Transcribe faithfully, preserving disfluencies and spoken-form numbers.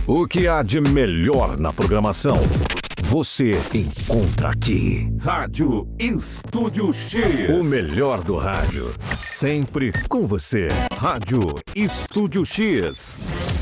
O que há de melhor na programação, você encontra aqui. Rádio Estúdio X. O melhor do rádio, sempre com você. Rádio Estúdio X.